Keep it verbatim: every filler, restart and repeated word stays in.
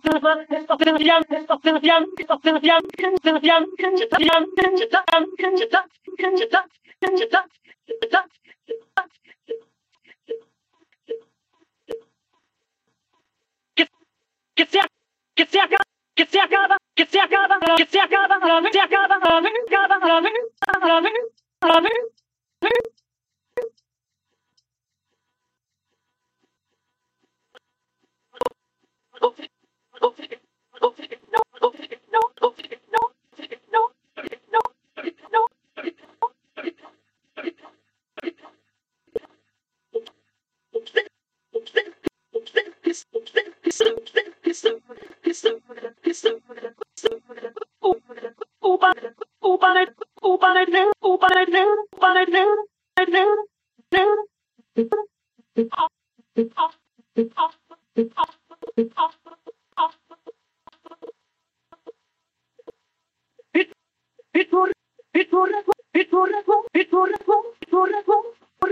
Que se, que se acaba, que se acaba, que se acaba, que se acaba, se acaba, acaba, acaba, Upa, upa, upa, upa, upa, upa,